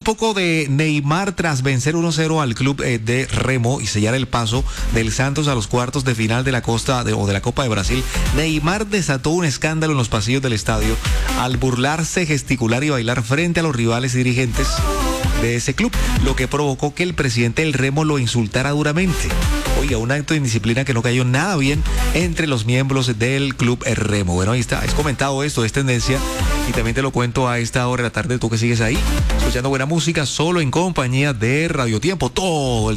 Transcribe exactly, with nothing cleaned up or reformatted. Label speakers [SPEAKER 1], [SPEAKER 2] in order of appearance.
[SPEAKER 1] poco de Neymar tras vencer uno cero al club eh, de Remo y sellar el paso del Santos a los cuartos de final de la Costa de, o de la Copa de Brasil. Neymar desató un escándalo en los pasillos del estadio al burlarse, gesticular y bailar frente a los rivales y dirigentes de ese club, lo que provocó que el presidente del Remo lo insultara duramente. Oiga, un acto de indisciplina que no cayó nada bien entre los miembros del club Remo. Bueno, ahí está, es comentado esto, es tendencia, y también te lo cuento a esta hora de la tarde, tú que sigues ahí, escuchando buena música, solo en compañía de Radio Tiempo, todo el